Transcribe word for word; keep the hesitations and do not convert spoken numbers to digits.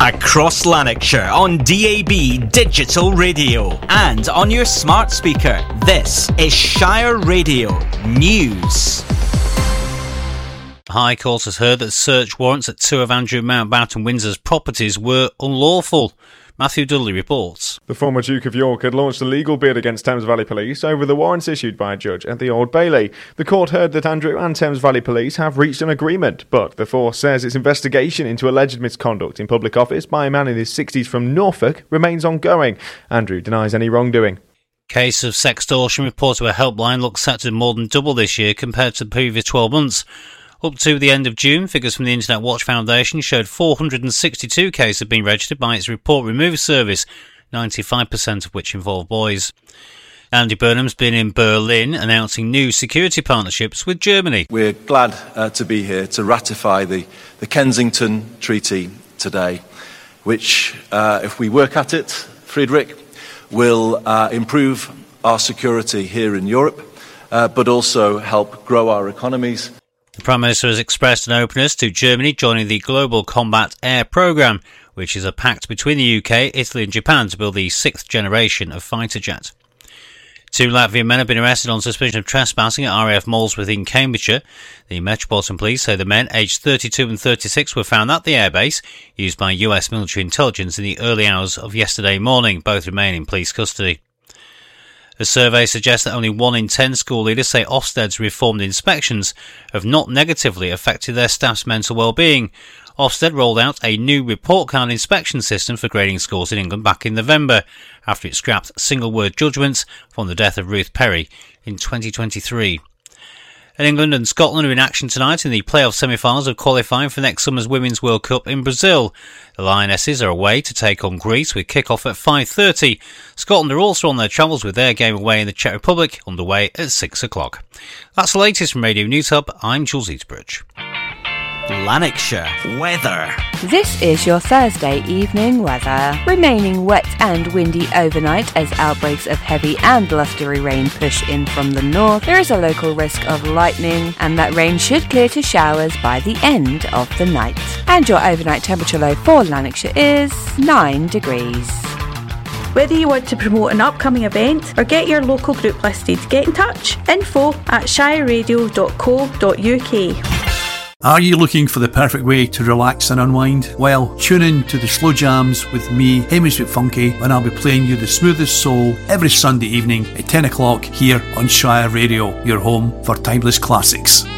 Across Lanarkshire on D A B Digital Radio and on your smart speaker. This is Shire Radio News. High Court has heard that search warrants at two of Andrew Mountbatten Windsor's properties were unlawful. Matthew Dudley reports. The former Duke of York had launched a legal bid against Thames Valley Police over the warrants issued by a judge at the Old Bailey. The court heard that Andrew and Thames Valley Police have reached an agreement, but the force says its investigation into alleged misconduct in public office by a man in his sixties from Norfolk remains ongoing. Andrew denies any wrongdoing. Case of sextortion reported to a helpline looks set to more than double this year compared to the previous twelve months. Up to the end of June, figures from the Internet Watch Foundation showed four hundred sixty-two cases have been registered by its report removal service, ninety-five percent of which involve boys. Andy Burnham's been in Berlin announcing new security partnerships with Germany. We're glad uh, to be here to ratify the, the Kensington Treaty today, which, uh, if we work at it, Friedrich, will uh, improve our security here in Europe, uh, but also help grow our economies. The Prime Minister has expressed an openness to Germany joining the Global Combat Air Programme, which is a pact between the U K, Italy and Japan to build the sixth generation of fighter jet. Two Latvian men have been arrested on suspicion of trespassing at R A F Molesworth in Cambridgeshire. The Metropolitan Police say the men, aged thirty-two and thirty-six, were found at the airbase used by U S military intelligence in the early hours of yesterday morning. Both remain in police custody. A survey suggests that only one in ten school leaders say Ofsted's reformed inspections have not negatively affected their staff's mental well-being. Ofsted rolled out a new report card inspection system for grading schools in England back in November, after it scrapped single-word judgments from the death of Ruth Perry in twenty twenty-three. And England and Scotland are in action tonight in the playoff semi-finals of qualifying for next summer's Women's World Cup in Brazil. The Lionesses are away to take on Greece with kick-off at five thirty. Scotland are also on their travels with their game away in the Czech Republic, underway at six o'clock. That's the latest from Radio News Hub. I'm Jules Eatsbridge. Lanarkshire weather. This is your Thursday evening weather. Remaining wet and windy overnight as outbreaks of heavy and blustery rain push in from the north. There is a local risk of lightning, and that rain should clear to showers by the end of the night. And your overnight temperature low for Lanarkshire is nine degrees. Whether you want to promote an upcoming event or get your local group listed, get in touch. Info at shire radio dot co dot uk. Are you looking for the perfect way to relax and unwind? Well, tune in to the Slow Jams with me, Hamish McFunky, when I'll be playing you the smoothest soul every Sunday evening at ten o'clock here on Shire Radio, your home for timeless classics.